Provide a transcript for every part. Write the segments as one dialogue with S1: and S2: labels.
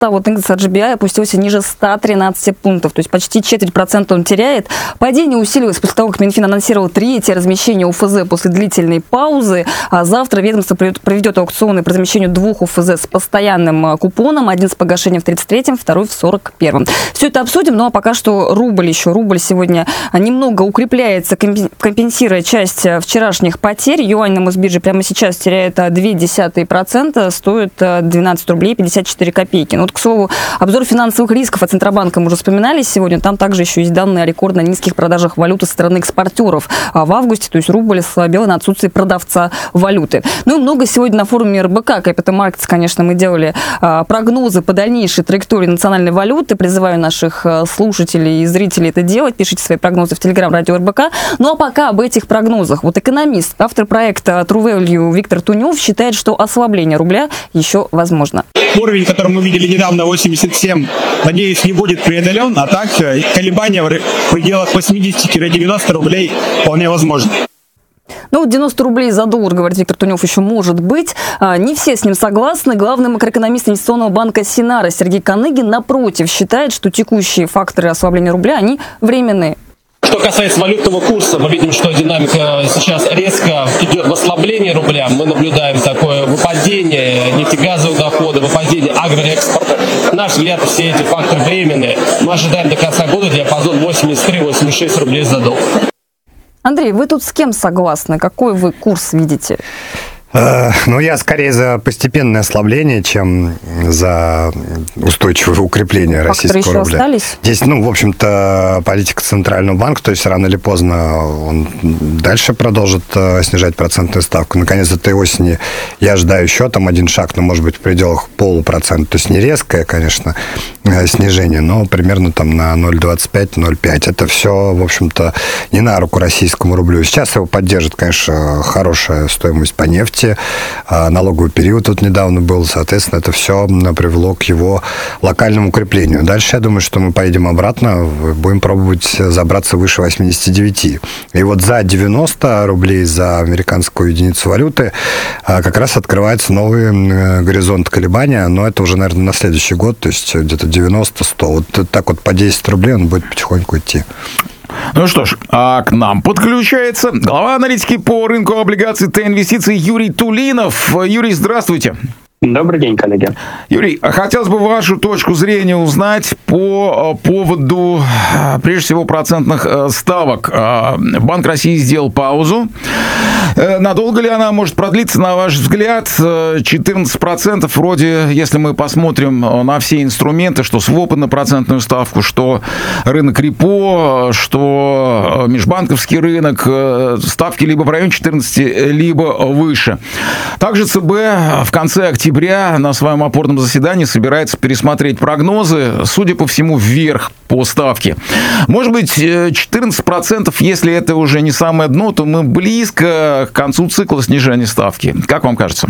S1: вот индекс RGBI опустился ниже 113 пунктов, то есть почти 0,25% он теряет. Падение усилилось после того, как Минфин анонсировал третье размещение УФЗ после длительной паузы. А завтра ведомство проведет аукционы по размещению 2 УФЗ с постоянным купоном, один с погашением в 33-м, второй в 41-м. Все это обсудим, ну а пока что рубль сегодня немного укрепляется, компенсируя часть вчерашних потерь. Юань на Мосбирже прямо сейчас теряет 0,2%, стоит 12 рублей 54 копейки. Ну, вот, к слову, обзор финансовых рисков от Центробанка мы уже вспоминали сегодня. Там также еще есть данные о рекордно низких продажах валюты со стороны экспортеров в августе, то есть рубль ослабел на отсутствие продавца валюты. Ну и много сегодня на форуме РБК Capital Markets, конечно, мы делали прогнозы по дальнейшей траектории национальной валюты. Призываю наших слушателей и зрителей это делать. Пишите свои прогнозы в Telegram Радио РБК. Ну а пока об этих прогнозах. Вот экономист, автор проекта True Value Виктор Тунев считает, что ослабление рубля еще возможно.
S2: Уровень, который мы видели недавно, 87, надеюсь, не будет преодолен, а так колебания в пределах 80-90 рублей вполне возможны.
S1: Ну, 90 рублей за доллар, говорит Виктор Тунев, еще может быть. Не все с ним согласны. Главный макроэкономист инвестиционного банка Синара Сергей Каныгин, напротив, считает, что текущие факторы ослабления рубля, они временные.
S3: Что касается валютного курса, мы видим, что динамика сейчас резко идет в ослабление рубля. Мы наблюдаем такое выпадение нефтегазовых доходов, выпадение агроэкспорта. На наш взгляд, все эти факторы временные. Мы ожидаем до конца года диапазон 83-86 рублей за доллар.
S1: Андрей, вы тут с кем согласны? Какой вы курс видите?
S4: Ну, я скорее за постепенное ослабление, чем за устойчивое укрепление российского рубля.
S1: Остались?
S4: Здесь, в общем-то, политика Центрального банка, то есть рано или поздно он дальше продолжит снижать процентную ставку. Наконец, этой осени я ожидаю еще там один шаг, может быть, в пределах 0,5%. То есть не резкое, конечно, снижение, но примерно там на 0,25-0,5. Это все, в общем-то, не на руку российскому рублю. Сейчас его поддержит, конечно, хорошая стоимость по нефти. Налоговый период тут недавно был, соответственно, это все привело к его локальному укреплению. Дальше, я думаю, что мы поедем обратно, будем пробовать забраться выше 89. И вот за 90 рублей за американскую единицу валюты как раз открывается новый горизонт колебания, но это уже, наверное, на следующий год, то есть где-то 90-100. Вот так вот по 10 рублей он будет потихоньку идти.
S5: Ну что ж, а к нам подключается глава аналитики по рынку облигаций Т-инвестиций Юрий Тулинов. Юрий, здравствуйте.
S6: Добрый день, коллеги.
S5: Юрий, хотелось бы вашу точку зрения узнать по поводу, прежде всего, процентных ставок. Банк России сделал паузу. Надолго ли она может продлиться, на ваш взгляд? 14% вроде, если мы посмотрим на все инструменты, что свопы на процентную ставку, что рынок репо, что межбанковский рынок, ставки либо в районе 14, либо выше. Также ЦБ в конце октября на своем опорном заседании собирается пересмотреть прогнозы, судя по всему, вверх по ставке. Может быть, 14%, если это уже не самое дно, то мы близко к концу цикла снижения ставки. Как вам кажется?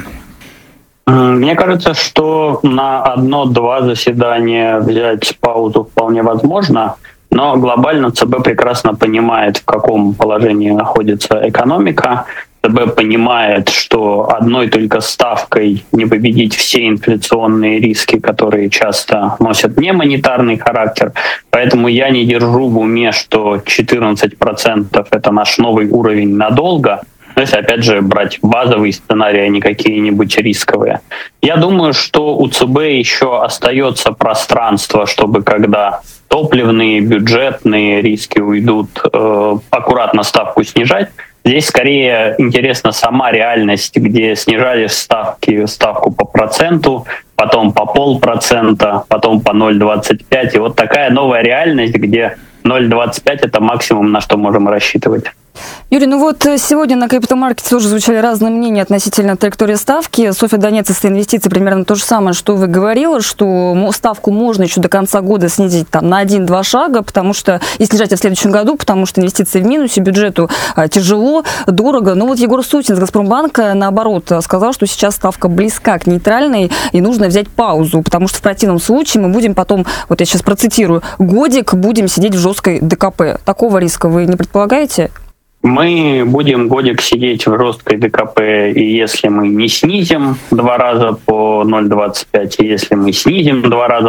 S6: Мне кажется, что на 1-2 заседания взять паузу вполне возможно, но глобально ЦБ прекрасно понимает, в каком положении находится экономика. ЦБ понимает, что одной только ставкой не победить все инфляционные риски, которые часто носят немонетарный характер. Поэтому я не держу в уме, что 14% — это наш новый уровень надолго. Но если, опять же, брать базовые сценарии, а не какие-нибудь рисковые. Я думаю, что у ЦБ еще остается пространство, чтобы когда топливные, бюджетные риски уйдут, аккуратно ставку снижать. Здесь скорее интересна сама реальность, где снижали ставку по проценту, потом по 0,5%, потом по 0,25%. И вот такая новая реальность, где 0,25 — это максимум, на что можем рассчитывать.
S1: Юрий, сегодня на Capital Markets тоже звучали разные мнения относительно траектории ставки. Софья Донец из Т-инвестиций примерно то же самое, что вы говорила, что ставку можно еще до конца года снизить на 1-2 шага, потому что, и снижать в следующем году, потому что инвестиции в минусе, бюджету тяжело, дорого. Но Егор Сутин из Газпромбанка, наоборот, сказал, что сейчас ставка близка к нейтральной и нужно взять паузу, потому что в противном случае мы будем потом, я сейчас процитирую, годик будем сидеть в жесткой ДКП. Такого риска вы не предполагаете?
S6: Мы будем годик сидеть в жесткой ДКП, и если мы не снизим 2 раза по 0,25, и если мы снизим 2 раза